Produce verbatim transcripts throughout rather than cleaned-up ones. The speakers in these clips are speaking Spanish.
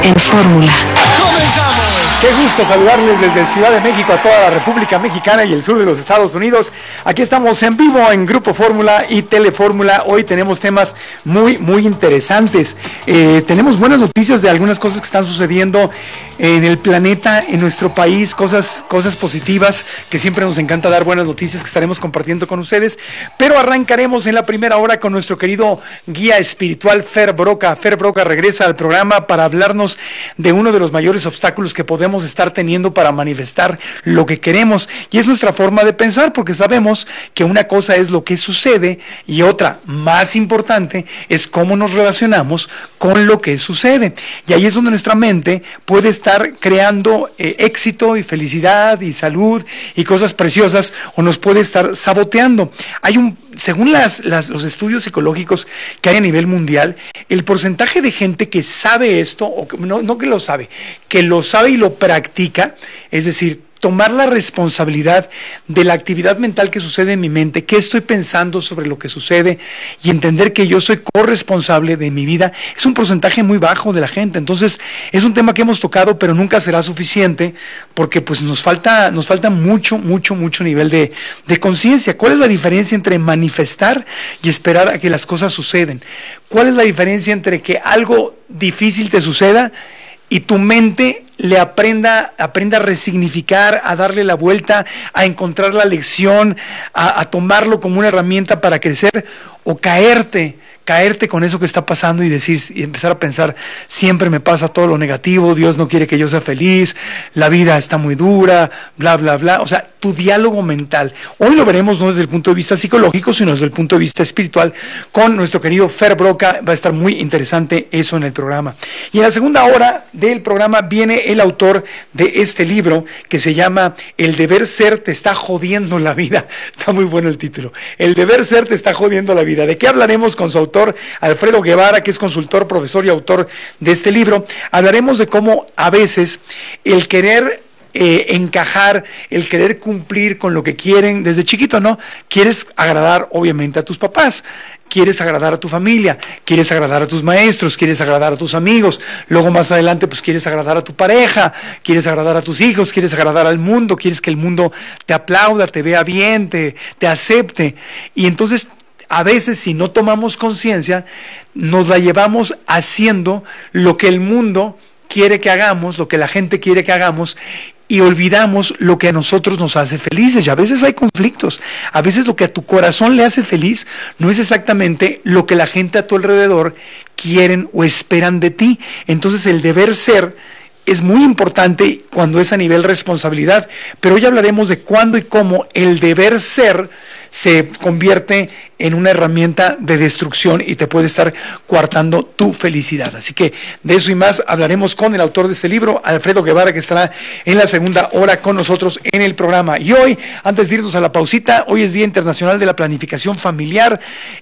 en Fórmula. ¡Comenzamos! Qué gusto saludarles desde Ciudad de México a toda la República Mexicana y el sur de los Estados Unidos. Aquí estamos en vivo en Grupo Fórmula y Telefórmula. Hoy tenemos temas muy, muy interesantes. Eh, tenemos buenas noticias de algunas cosas que están sucediendo en el planeta, en nuestro país, cosas, cosas positivas, que siempre nos encanta dar buenas noticias que estaremos compartiendo con ustedes. Pero arrancaremos en la primera hora con nuestro querido guía espiritual Fer Broca. Fer Broca regresa al programa para hablarnos de uno de los mayores obstáculos que podemos estar teniendo para manifestar lo que queremos, y es nuestra forma de pensar, porque sabemos que una cosa es lo que sucede y otra, más importante, es cómo nos relacionamos con lo que sucede, y ahí es donde nuestra mente puede estar creando eh, éxito y felicidad y salud y cosas preciosas, o nos puede estar saboteando. Hay un, según las, las, los estudios psicológicos que hay a nivel mundial, el porcentaje de gente que sabe esto, o que, no, no que lo sabe, que lo sabe y lo practica, es decir, tomar la responsabilidad de la actividad mental que sucede en mi mente, qué estoy pensando sobre lo que sucede, y entender que yo soy corresponsable de mi vida, es un porcentaje muy bajo de la gente. Entonces es un tema que hemos tocado, pero nunca será suficiente, porque pues nos falta, nos falta mucho, mucho, mucho nivel de, de conciencia. ¿Cuál es la diferencia entre manifestar y esperar a que las cosas suceden? ¿Cuál es la diferencia entre que algo difícil te suceda y tu mente le aprenda, aprenda a resignificar, a darle la vuelta, a encontrar la lección, a, a tomarlo como una herramienta para crecer, o caerte, caerte con eso que está pasando y decir, y empezar a pensar, siempre me pasa todo lo negativo, Dios no quiere que yo sea feliz, la vida está muy dura, bla, bla, bla? O sea, tu diálogo mental. Hoy lo veremos no desde el punto de vista psicológico, sino desde el punto de vista espiritual, con nuestro querido Fer Broca. Va a estar muy interesante eso en el programa. Y en la segunda hora del programa viene el autor de este libro, que se llama El deber ser te está jodiendo la vida. Está muy bueno el título. El deber ser te está jodiendo la vida. ¿De qué hablaremos con su autor, Alfredo Guevara, que es consultor, profesor y autor de este libro? Hablaremos de cómo a veces el querer eh, encajar, el querer cumplir con lo que quieren desde chiquito, ¿no? Quieres agradar obviamente a tus papás, quieres agradar a tu familia, quieres agradar a tus maestros, quieres agradar a tus amigos, luego más adelante pues quieres agradar a tu pareja, quieres agradar a tus hijos, quieres agradar al mundo, quieres que el mundo te aplauda, te vea bien, te, te acepte, y entonces a veces, si no tomamos conciencia, nos la llevamos haciendo lo que el mundo quiere que hagamos, lo que la gente quiere que hagamos, y olvidamos lo que a nosotros nos hace felices. Y a veces hay conflictos. A veces lo que a tu corazón le hace feliz no es exactamente lo que la gente a tu alrededor quieren o esperan de ti. Entonces el deber ser es muy importante cuando es a nivel responsabilidad, pero hoy hablaremos de cuándo y cómo el deber ser se convierte en una herramienta de destrucción y te puede estar coartando tu felicidad. Así que de eso y más hablaremos con el autor de este libro, Alfredo Guevara, que estará en la segunda hora con nosotros en el programa. Y hoy, antes de irnos a la pausita, hoy es Día Internacional de la Planificación Familiar.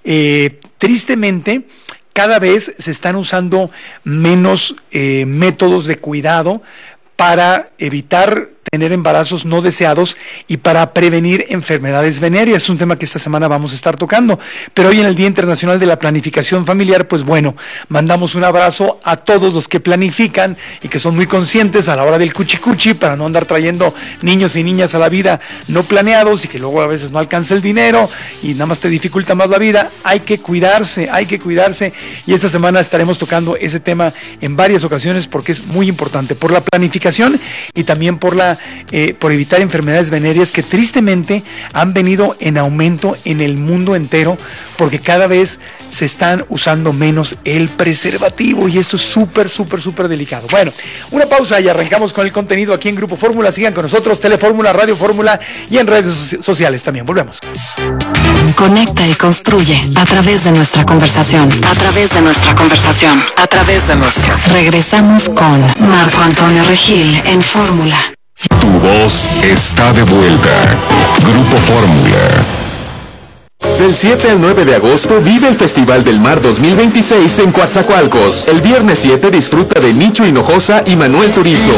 Eh, tristemente, cada vez se están usando menos eh, métodos de cuidado para evitar tener embarazos no deseados y para prevenir enfermedades venéreas. Es un tema que esta semana vamos a estar tocando. Pero hoy, en el Día Internacional de la Planificación Familiar, pues bueno, mandamos un abrazo a todos los que planifican y que son muy conscientes a la hora del cuchicuchi para no andar trayendo niños y niñas a la vida no planeados y que luego a veces no alcanza el dinero y nada más te dificulta más la vida. Hay que cuidarse, hay que cuidarse, y esta semana estaremos tocando ese tema en varias ocasiones porque es muy importante, por la planificación y también por la Eh, por evitar enfermedades venéreas que tristemente han venido en aumento en el mundo entero, porque cada vez se están usando menos el preservativo, y esto es súper, súper, súper delicado. Bueno, una pausa y arrancamos con el contenido aquí en Grupo Fórmula. Sigan con nosotros, Telefórmula, Radio Fórmula y en redes sociales también. Volvemos. Conecta y construye a través de nuestra conversación, a través de nuestra conversación, a través de nuestra. Regresamos con Marco Antonio Regil en Fórmula. Tu voz está de vuelta. Grupo Fórmula. Del siete al nueve de agosto vive el Festival del Mar dos mil veintiséis en Coatzacoalcos. El viernes siete disfruta de Nicho Hinojosa y Manuel Turizo.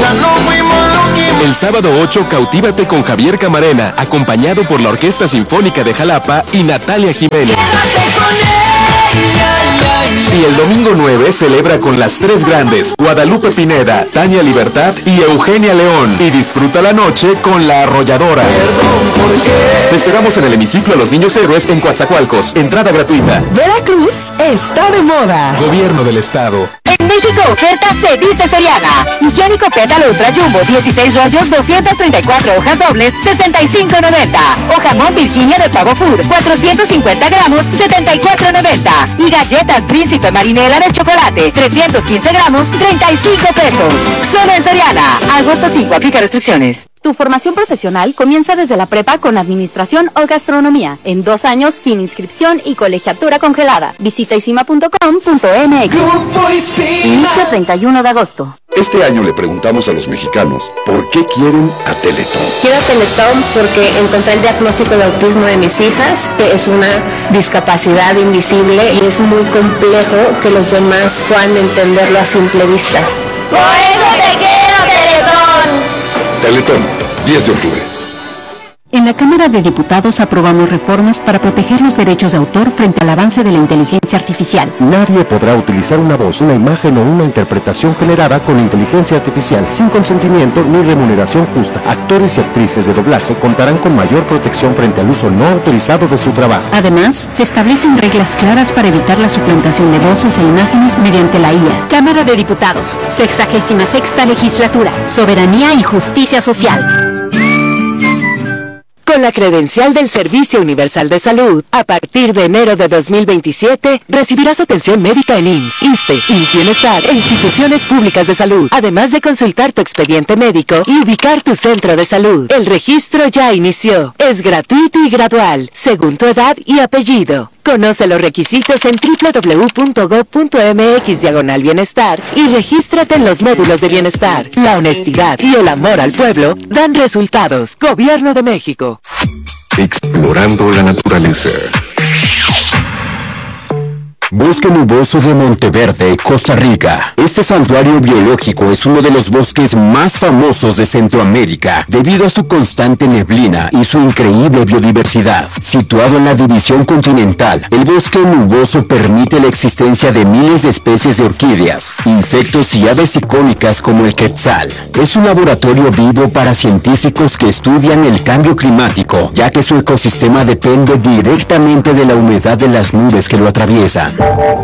El sábado ocho cautívate con Javier Camarena, acompañado por la Orquesta Sinfónica de Jalapa y Natalia Jiménez. Y Y el domingo nueve celebra con las tres grandes, Guadalupe Pineda, Tania Libertad y Eugenia León. Y disfruta la noche con La Arrolladora. Te esperamos en el hemiciclo a los Niños Héroes en Coatzacoalcos. Entrada gratuita. Veracruz está de moda. Gobierno del Estado. En México, oferta se dice Soriana. Higiénico Pétalo Ultra Jumbo, dieciséis rollos, doscientas treinta y cuatro hojas dobles, sesenta y cinco noventa. O jamón Virginia de Pavo Food, cuatrocientos cincuenta gramos, setenta y cuatro noventa. Y galletas Príncipe Marinela de chocolate, trescientos quince gramos, treinta y cinco pesos. Solo en Soriana. Agosto cinco, aplica restricciones. Tu formación profesional comienza desde la prepa con administración o gastronomía, en dos años sin inscripción y colegiatura congelada. Visita isima punto com punto m x. Inicio treinta y uno de agosto. Este año le preguntamos a los mexicanos por qué quieren a Teletón. Quiero a Teletón porque encontré el diagnóstico de autismo de mis hijas, que es una discapacidad invisible y es muy complejo que los demás puedan entenderlo a simple vista. ¡Por eso te quiero, Teletón! Teletón, diez de octubre. En la Cámara de Diputados aprobamos reformas para proteger los derechos de autor frente al avance de la inteligencia artificial. Nadie podrá utilizar una voz, una imagen o una interpretación generada con inteligencia artificial sin consentimiento ni remuneración justa. Actores y actrices de doblaje contarán con mayor protección frente al uso no autorizado de su trabajo. Además, se establecen reglas claras para evitar la suplantación de voces e imágenes mediante la I A. Cámara de Diputados, sexagésima sexta legislatura, soberanía y justicia social. Con la credencial del Servicio Universal de Salud, a partir de enero de dos mil veintisiete, recibirás atención médica en I M S S, ISSSTE, I M S S Bienestar e instituciones públicas de salud, además de consultar tu expediente médico y ubicar tu centro de salud. El registro ya inició. Es gratuito y gradual, según tu edad y apellido. Conoce los requisitos en doble u doble u doble u punto gob punto eme equis diagonal bienestar y regístrate en los módulos de bienestar. La honestidad y el amor al pueblo dan resultados. Gobierno de México. Explorando la naturaleza. Bosque Nuboso de Monteverde, Costa Rica. Este santuario biológico es uno de los bosques más famosos de Centroamérica debido a su constante neblina y su increíble biodiversidad. Situado en la división continental, el bosque nuboso permite la existencia de miles de especies de orquídeas, insectos y aves icónicas como el quetzal. Es un laboratorio vivo para científicos que estudian el cambio climático, ya que su ecosistema depende directamente de la humedad de las nubes que lo atraviesan.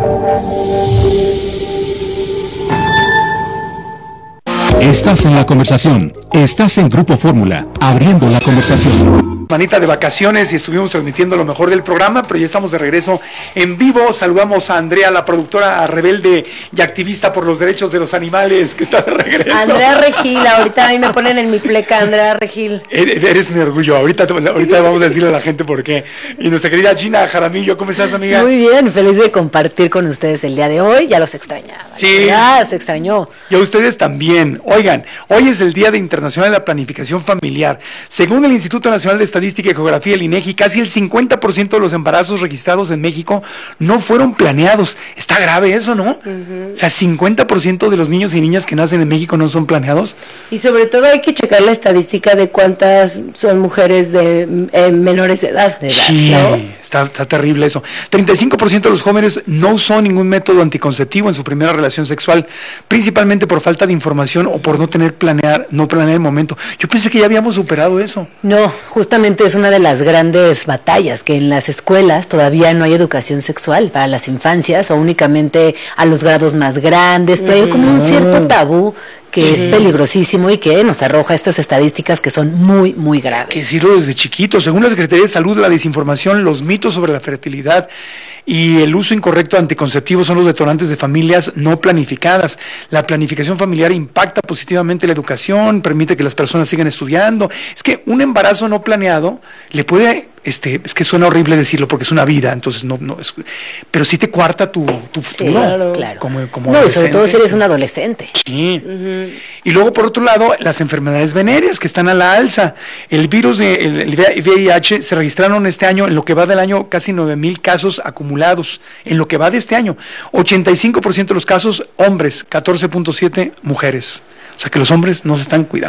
Estás en la conversación. Estás en Grupo Fórmula, abriendo la conversación. Manita de vacaciones y estuvimos transmitiendo lo mejor del programa, pero ya estamos de regreso en vivo. Saludamos a Andrea, la productora rebelde y activista por los derechos de los animales, que está de regreso. Andrea Regil, ahorita a mí me ponen en mi pleca, Andrea Regil. Eres mi orgullo, ahorita, ahorita vamos a decirle a la gente por qué. Y nuestra querida Gina Jaramillo, ¿cómo estás, amiga? Muy bien, feliz de compartir con ustedes el día de hoy, ya los extrañaba. Sí. Ya se extrañó. Y a ustedes también. Oigan, hoy es el Día de Internacional de la Planificación Familiar. Según el Instituto Nacional de Estadística y Geografía, el INEGI, casi el cincuenta por ciento de los embarazos registrados en México no fueron planeados. Está grave eso, ¿no? Uh-huh. O sea, cincuenta por ciento de los niños y niñas que nacen en México no son planeados. Y sobre todo hay que checar la estadística de cuántas son mujeres de eh, menores de edad. De edad sí, ¿no? está, está terrible eso. treinta y cinco por ciento de los jóvenes no usó ningún método anticonceptivo en su primera relación sexual, principalmente por falta de información o por no tener planear, no planear el momento. Yo pensé que ya habíamos superado eso. No, justamente es una de las grandes batallas, que en las escuelas todavía no hay educación sexual para las infancias o únicamente a los grados más grandes, pero hay como un cierto tabú que sí. es peligrosísimo y que nos arroja estas estadísticas que son muy, muy graves. Que decirlo desde chiquitos. Según la Secretaría de Salud, la desinformación, los mitos sobre la fertilidad y el uso incorrecto de anticonceptivos son los detonantes de familias no planificadas. La planificación familiar impacta positivamente la educación, permite que las personas sigan estudiando. Es que un embarazo no planeado le puede... Este, es que suena horrible decirlo porque es una vida, entonces no, no es, pero sí te cuarta tu, tu futuro. Sí, claro, claro. Como, como no, y sobre todo si eres un adolescente. Sí. Uh-huh. Y luego, por otro lado, las enfermedades venéreas que están a la alza. El virus de el V I H se registraron este año, en lo que va del año, casi nueve mil casos acumulados. En lo que va de este año, ochenta y cinco por ciento de los casos hombres, catorce punto siete mujeres. O sea que los hombres no se están cuidando.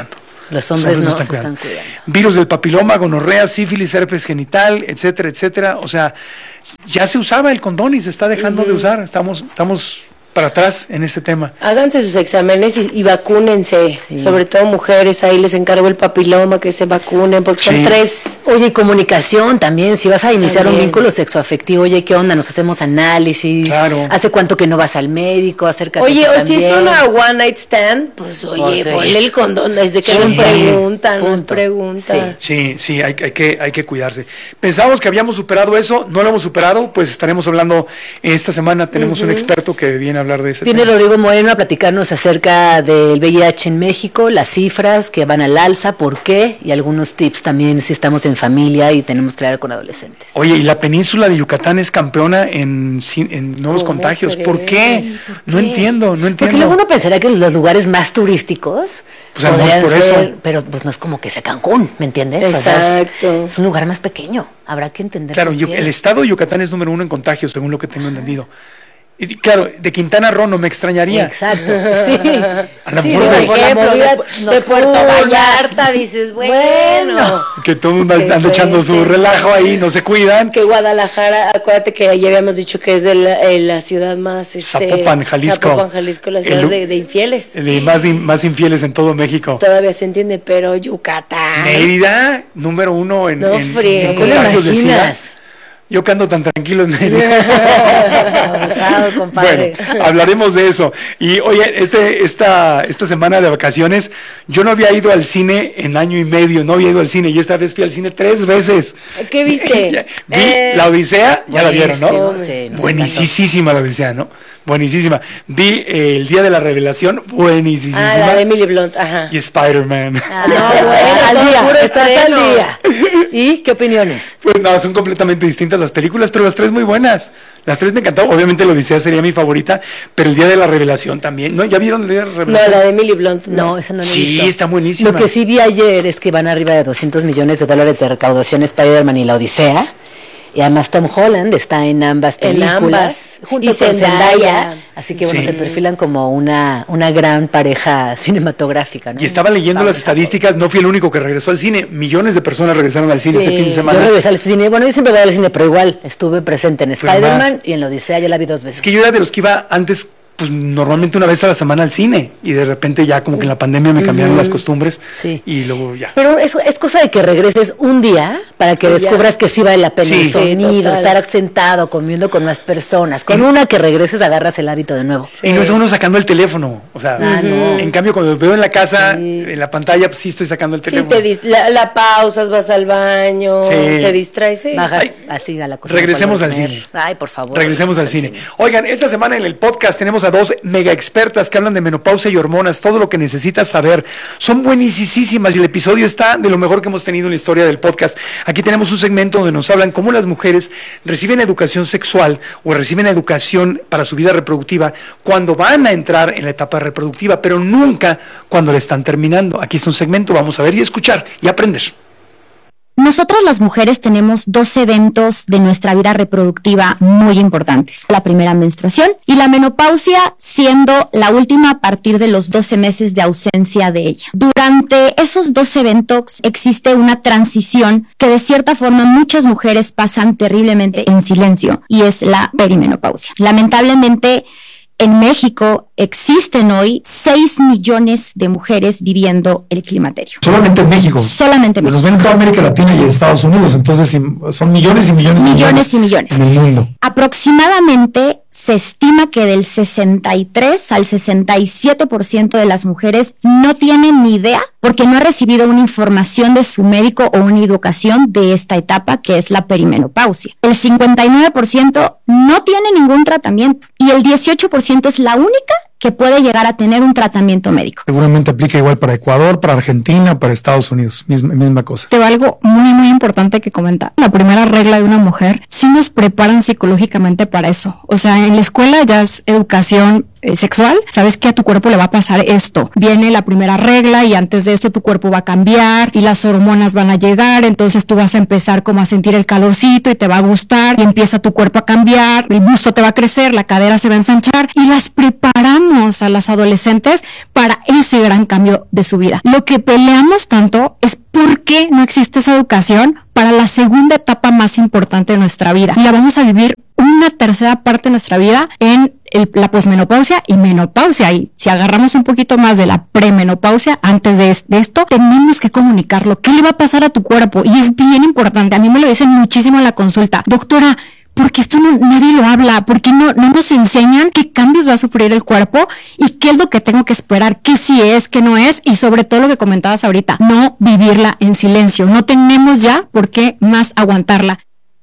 Los hombres, los hombres no, no están se cuidando. están cuidando. Virus del papiloma, gonorrea, sífilis, herpes genital, etcétera, etcétera. O sea, ya se usaba el condón y se está dejando uh-huh. de usar. Estamos, estamos para atrás en este tema. Háganse sus exámenes y, y vacúnense, sí. sobre todo mujeres, ahí les encargo el papiloma, que se vacunen, porque sí. son tres. Oye, y comunicación también, si vas a iniciar también. un vínculo sexoafectivo, oye, ¿qué onda? Nos hacemos análisis, claro. ¿hace cuánto que no vas al médico? Acércate. Oye, o también. si es una one night stand, pues oye, pues, ponle oye. el condón, desde que sí. nos preguntan, nos preguntan. Sí, sí, sí hay, hay, que, hay que cuidarse. Pensábamos que habíamos superado eso, no lo hemos superado, pues estaremos hablando esta semana, tenemos uh-huh. un experto que viene a hablar de ese Viene tema. Rodrigo Moreno a platicarnos acerca del V I H en México, las cifras que van al alza, por qué, y algunos tips también si estamos en familia y tenemos que hablar con adolescentes. Oye, y la península de Yucatán es campeona en, en nuevos contagios. ¿Por qué? ¿Por qué? No entiendo, no entiendo. Porque luego uno pensaría que los lugares más turísticos pues podrían por ser, eso. pero pues no es como que sea Cancún, ¿me entiendes? Exacto. O sea, es, es un lugar más pequeño, habrá que entender. Claro, el estado de Yucatán es número uno en contagios, según lo que tengo entendido. Y claro, de Quintana Roo no me extrañaría. Exacto, sí. A lo sí, mejor por de, ejemplo, de, de Puerto Vallarta, dices, bueno. bueno. Que todo el mundo anda echando su relajo ahí, no se cuidan. Que Guadalajara, acuérdate que ya habíamos dicho que es de la, eh, la ciudad más... Este, Zapopan, Jalisco. Zapopan, Jalisco, la ciudad el, de, de infieles. De más, in, más infieles en todo México. Todavía se entiende, pero Yucatán. Mérida, número uno en, no en, frío. en contagios de SIDA. Yo que ando tan tranquilo en Abusado, compadre. Bueno, hablaremos de eso. Y oye, este, esta, esta semana de vacaciones, yo no había ido al cine en año y medio, no había ido al cine, y esta vez fui al cine tres veces. ¿Qué viste? Vi eh, La Odisea, ya la vieron, ¿no? Sí, buenísima la Odisea, ¿no? Buenísima. Vi eh, El Día de la Revelación, buenísima. Ah, la de Emily Blunt, ajá. Y Spider-Man. Ah, no, bueno, al día, estás al día. ¿Y qué opiniones? Pues no, son completamente distintas las películas, pero las tres muy buenas. Las tres me encantaron. Obviamente La Odisea sería mi favorita, pero El Día de la Revelación también. ¿No? ¿Ya vieron El Día de la Revelación? No, la de Emily Blunt. No, no esa no la he sí, visto. Sí, está buenísima. Lo que sí vi ayer es que van arriba de doscientos millones de dólares de recaudación Spider-Man y La Odisea. Y además Tom Holland está en ambas películas. En ambas. Junto y con Zendaya. Zendaya. Así que bueno, sí. se perfilan como una, una gran pareja cinematográfica, ¿no? Y estaba leyendo las estadísticas, no fui el único que regresó al cine. Millones de personas regresaron al cine sí. este fin de semana. Yo regresé al cine. Bueno, yo siempre voy al cine, pero igual estuve presente en Spider-Man y en La Odisea, ya la vi dos veces. Es que yo era de los que iba antes, pues normalmente una vez a la semana al cine, y de repente ya como que en la pandemia me cambiaron uh-huh. las costumbres sí. y luego ya. Pero eso es cosa de que regreses un día para que sí, descubras ya. que sí vale la pena sí, el sonido, sí, estar sentado, comiendo con más personas. Con y, una que regreses agarras el hábito de nuevo. Sí. Y no es uno sacando el teléfono, o sea, ah, no. en cambio cuando veo en la casa, sí. en la pantalla, pues sí estoy sacando el teléfono. Sí, te dis- la, la pausas, vas al baño, sí. te distraes. Sí. Bajas Ay, así a la cosa. Regresemos al cine. Ay, por favor. Regresemos al cine. cine. Oigan, esta semana en el podcast tenemos a dos mega expertas que hablan de menopausia y hormonas, todo lo que necesitas saber. Son buenísimas y el episodio está de lo mejor que hemos tenido en la historia del podcast. Aquí tenemos un segmento donde nos hablan cómo las mujeres reciben educación sexual o reciben educación para su vida reproductiva cuando van a entrar en la etapa reproductiva, pero nunca cuando la están terminando. Aquí está un segmento, vamos a ver y escuchar y aprender. Nosotras las mujeres tenemos dos eventos de nuestra vida reproductiva muy importantes. La primera menstruación y la menopausia siendo la última a partir de los doce meses de ausencia de ella. Durante esos dos eventos existe una transición que de cierta forma muchas mujeres pasan terriblemente en silencio y es la perimenopausia. Lamentablemente, en México existen hoy seis millones de mujeres viviendo el climaterio. Solamente en México. Solamente en México. Los ven en toda América Latina y Estados Unidos, entonces son millones y millones, millones y millones en el mundo. Aproximadamente se estima que del sesenta y tres al sesenta y siete por ciento de las mujeres no tienen ni idea porque no ha recibido una información de su médico o una educación de esta etapa que es la perimenopausia. El cincuenta y nueve por ciento no tiene ningún tratamiento y el dieciocho por ciento es la única que puede llegar a tener un tratamiento médico. Seguramente aplica igual para Ecuador, para Argentina, para Estados Unidos, misma, misma cosa. Tengo algo muy, muy importante que comentar. La primera regla de una mujer, sí nos preparan psicológicamente para eso. O sea, en la escuela ya es educación eh, sexual, sabes que a tu cuerpo le va a pasar esto. Viene la primera regla y antes de eso tu cuerpo va a cambiar y las hormonas van a llegar, entonces tú vas a empezar como a sentir el calorcito y te va a gustar y empieza tu cuerpo a cambiar, el busto te va a crecer, la cadera se va a ensanchar y las preparamos a las adolescentes para ese gran cambio de su vida. Lo que peleamos tanto es por qué no existe esa educación para la segunda etapa más importante de nuestra vida. Y la vamos a vivir una tercera parte de nuestra vida en el, la posmenopausia y menopausia. Y si agarramos un poquito más de la premenopausia antes de, de esto, tenemos que comunicarlo. ¿Qué le va a pasar a tu cuerpo? Y es bien importante. A mí me lo dicen muchísimo en la consulta. Doctora, porque esto no, nadie lo habla, porque no, no nos enseñan qué cambios va a sufrir el cuerpo y qué es lo que tengo que esperar, qué sí es, qué no es, y sobre todo lo que comentabas ahorita, no vivirla en silencio. No tenemos ya por qué más aguantarla.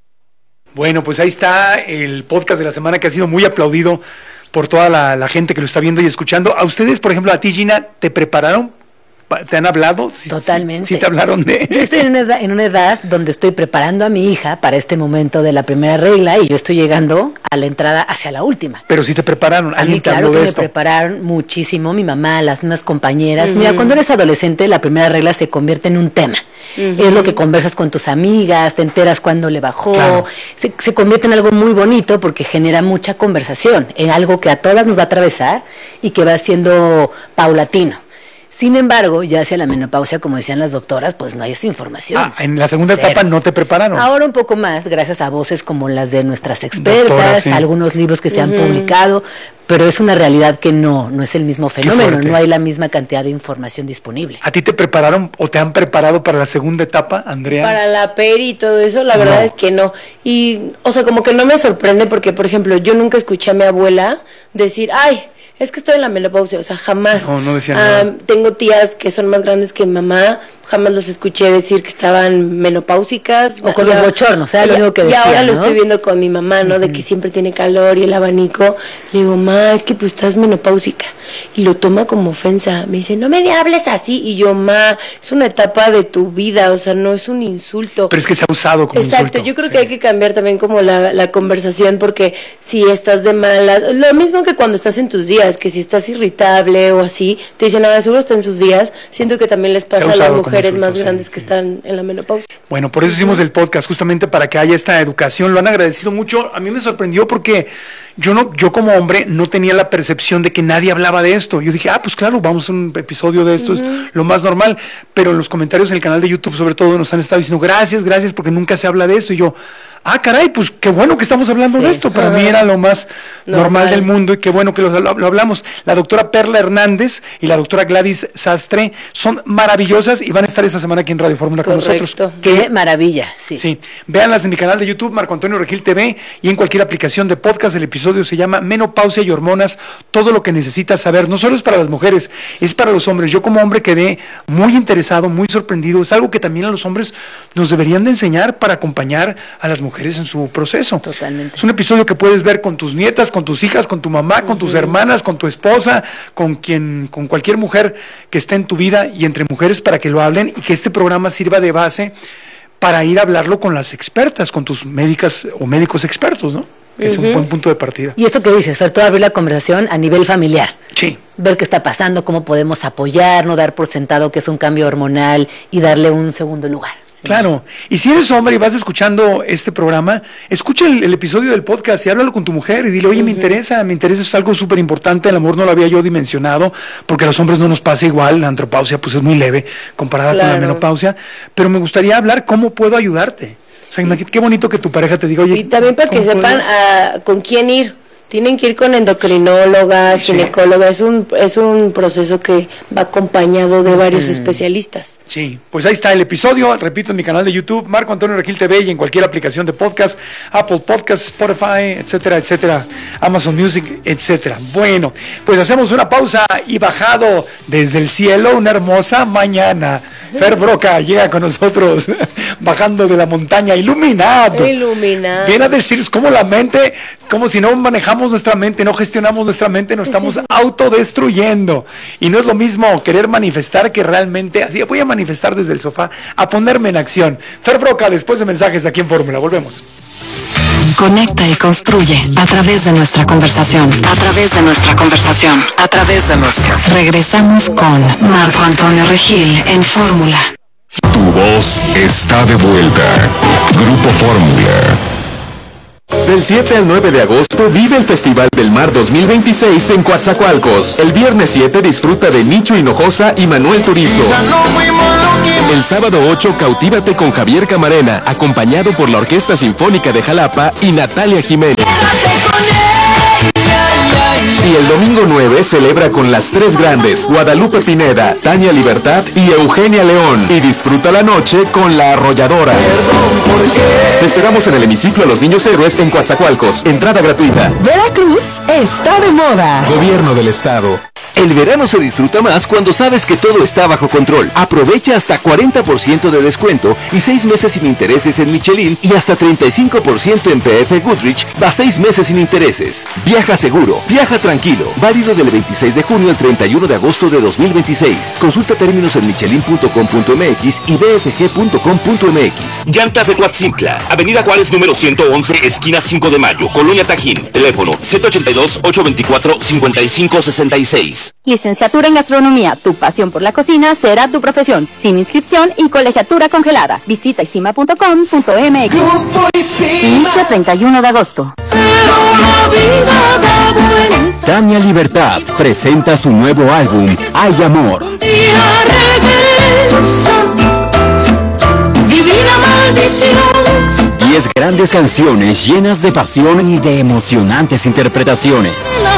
Bueno, pues ahí está el podcast de la semana que ha sido muy aplaudido por toda la, la gente que lo está viendo y escuchando. A ustedes, por ejemplo, a ti, Gina, ¿te prepararon? ¿Te han hablado? Totalmente. ¿Sí, sí te hablaron de...? Yo estoy en una, edad, en una edad donde estoy preparando a mi hija para este momento de la primera regla y yo estoy llegando a la entrada hacia la última. Pero sí te prepararon, a mí, claro que me prepararon muchísimo, mi mamá, las mismas compañeras. Uh-huh. Mira, cuando eres adolescente, la primera regla se convierte en un tema. Uh-huh. Es lo que conversas con tus amigas, te enteras cuándo le bajó. Claro. Se, se convierte en algo muy bonito porque genera mucha conversación, en algo que a todas nos va a atravesar y que va siendo paulatino. Sin embargo, ya hacia la menopausia, como decían las doctoras, pues no hay esa información. Ah, en la segunda Cero. etapa no te prepararon. Ahora un poco más, gracias a voces como las de nuestras expertas, Doctora, sí. algunos libros que se han uh-huh. publicado, pero es una realidad que no, no es el mismo fenómeno, no hay la misma cantidad de información disponible. ¿A ti te prepararon o te han preparado para la segunda etapa, Andrea? Para la peri y todo eso, la verdad no. es que no. Y, o sea, como que no me sorprende porque, por ejemplo, yo nunca escuché a mi abuela decir, ay, es que estoy en la menopausia, o sea, jamás. No, no decía nada. Um, tengo tías que son más grandes que mi mamá, jamás las escuché decir que estaban menopáusicas. O con ya, los bochornos, ¿sabes? Lo único que decía, y ahora ¿no? lo estoy viendo con mi mamá, ¿no? Uh-huh. De que siempre tiene calor y el abanico. Le digo, ma, es que pues estás menopáusica. Y lo toma como ofensa. Me dice, no me hables así. Y yo, ma, es una etapa de tu vida, o sea, no es un insulto. Pero es que se ha usado como Exacto, insulto. Yo creo sí. que hay que cambiar también como la, la conversación porque si estás de malas, lo mismo que cuando estás en tus días, que si estás irritable o así, te dicen, nada, seguro está en sus días. Siento que también les pasa a las mujeres insulto, más sí, grandes sí. que están en la menopausia. Bueno, por eso hicimos el podcast, justamente para que haya esta educación. Lo han agradecido mucho. A mí me sorprendió porque yo no, yo como hombre no tenía la percepción de que nadie hablaba de esto. Yo dije, ah, pues claro, vamos a un episodio de esto, uh-huh. es lo más normal. Pero en los comentarios en el canal de YouTube, sobre todo, nos han estado diciendo, gracias, gracias, porque nunca se habla de eso. Y yo, ah, caray, pues qué bueno que estamos hablando sí. de esto. Para uh-huh. mí era lo más normal. normal del mundo y qué bueno que lo, lo, lo hablamos. La doctora Perla Hernández y la doctora Gladys Sastre son maravillosas y van a estar esta semana aquí en Radio Fórmula con nosotros. Qué maravilla, sí. Sí, véanlas en mi canal de YouTube, Marco Antonio Regil T V, y en cualquier aplicación de podcast. El episodio se llama Menopausia y Hormonas, todo lo que necesitas saber. No solo es para las mujeres, es para los hombres. Yo como hombre quedé muy interesado, muy sorprendido. Es algo que también a los hombres nos deberían de enseñar para acompañar a las mujeres en su proceso. Totalmente. Es un episodio que puedes ver con tus nietas, con tus hijas, con tu mamá, con uh-huh. tus hermanas, con tu esposa, con quien, con cualquier mujer que esté en tu vida y entre mujeres para que lo hablen y que este programa sirva de base para ir a hablarlo con las expertas, con tus médicas o médicos expertos, ¿no? Es uh-huh. un buen punto de partida. Y esto que dices, sobre todo abrir la conversación a nivel familiar. Sí. Ver qué está pasando, cómo podemos apoyar, no dar por sentado que es un cambio hormonal y darle un segundo lugar. Claro, y si eres hombre y vas escuchando este programa, escucha el, el episodio del podcast y háblalo con tu mujer y dile, oye, uh-huh. me interesa, me interesa, es algo súper importante, el amor no lo había yo dimensionado, porque a los hombres no nos pasa igual, la andropausia pues es muy leve comparada claro. con la menopausia, pero me gustaría hablar cómo puedo ayudarte. O sea, imagínate qué bonito que tu pareja te diga, oye. Y también para que sepan a, con quién ir. Tienen que ir con endocrinóloga, ginecóloga, sí. es un es un proceso que va acompañado de varios mm. especialistas. Sí, pues ahí está el episodio, repito, en mi canal de YouTube, Marco Antonio Regil T V y en cualquier aplicación de podcast, Apple Podcasts, Spotify, etcétera, etcétera, Amazon Music, etcétera. Bueno, pues hacemos una pausa y bajado desde el cielo una hermosa mañana. Fer Broca llega con nosotros, bajando de la montaña, iluminado. Iluminado. Viene a decir, es como la mente, como si no manejamos nuestra mente, no gestionamos nuestra mente, nos estamos autodestruyendo. Y no es lo mismo querer manifestar que realmente, así voy a manifestar desde el sofá, a ponerme en acción. Fer Broca, después de mensajes aquí en Fórmula, volvemos. Conecta y construye a través de nuestra conversación. A través de nuestra conversación. A través de nuestra. Regresamos con Marco Antonio Regil en Fórmula. Tu voz está de vuelta. Grupo Fórmula. Del siete al nueve de agosto vive el Festival del Mar dos mil veintiséis en Coatzacoalcos. El viernes siete disfruta de Nicho Hinojosa y Manuel Turizo. El sábado ocho cautívate con Javier Camarena, acompañado por la Orquesta Sinfónica de Jalapa y Natalia Jiménez. Y el domingo nueve celebra con las tres grandes, Guadalupe Pineda, Tania Libertad y Eugenia León. Y disfruta la noche con La Arrolladora. Te esperamos en el hemiciclo a los Niños Héroes en Coatzacoalcos. Entrada gratuita. Veracruz está de moda. Gobierno del Estado. El verano se disfruta más cuando sabes que todo está bajo control. Aprovecha hasta cuarenta por ciento de descuento y seis meses sin intereses en Michelin y hasta treinta y cinco por ciento en P F Goodrich a seis meses sin intereses. Viaja seguro, viaja tranquilo. Válido del veintiséis de junio al treinta y uno de agosto de dos mil veintiséis. Consulta términos en michelin punto com punto m x y b f g punto com punto m x. Llantas de Coatzintla, Avenida Juárez número ciento once, esquina cinco de mayo, Colonia Tajín. Teléfono siete ocho dos, ocho dos cuatro, cinco cinco seis seis. Licenciatura en Gastronomía, tu pasión por la cocina será tu profesión, sin inscripción y colegiatura congelada. Visita isima punto com punto m x. Inicio treinta y uno de agosto. Tania Libertad presenta su nuevo álbum, Hay Amor. Divina maldición. Diez grandes canciones llenas de pasión y de emocionantes interpretaciones.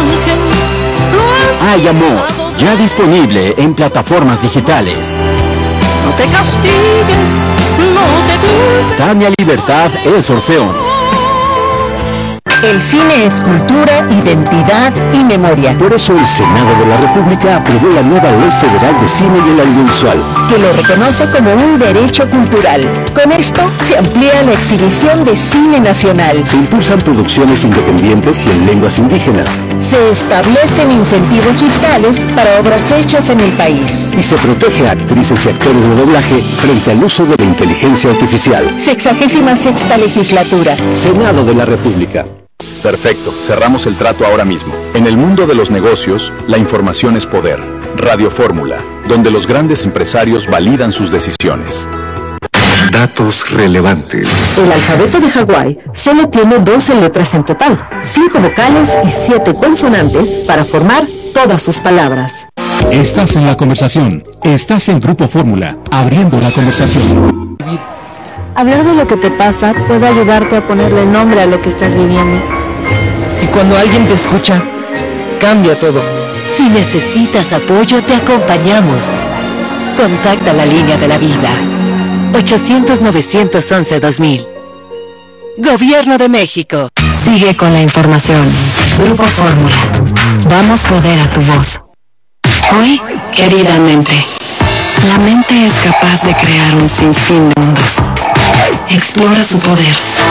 Hay Amor, ya disponible en plataformas digitales. No te castigues, no te culpes. Tania Libertad es Orfeón. El cine es cultura, identidad y memoria. Por eso el Senado de la República aprobó la nueva Ley Federal de Cine y el Audiovisual, que lo reconoce como un derecho cultural. Con esto se amplía la exhibición de cine nacional. Se impulsan producciones independientes y en lenguas indígenas. Se establecen incentivos fiscales para obras hechas en el país. Y se protege a actrices y actores de doblaje frente al uso de la inteligencia artificial. Sexagésima sexta legislatura. Senado de la República. Perfecto, cerramos el trato ahora mismo. En el mundo de los negocios, la información es poder. Radio Fórmula, donde los grandes empresarios validan sus decisiones. Datos relevantes. El alfabeto de Hawái solo tiene doce letras en total, cinco vocales y siete consonantes para formar todas sus palabras. Estás en la conversación. Estás en Grupo Fórmula, abriendo la conversación. Hablar de lo que te pasa puede ayudarte a ponerle nombre a lo que estás viviendo. Y cuando alguien te escucha, cambia todo. Si necesitas apoyo, te acompañamos. Contacta la línea de la vida. ochocientos, novecientos once, dos mil. Gobierno de México. Sigue con la información. Grupo Fórmula. Damos poder a tu voz. Hoy, querida mente. La mente es capaz de crear un sinfín de mundos. Explora su poder.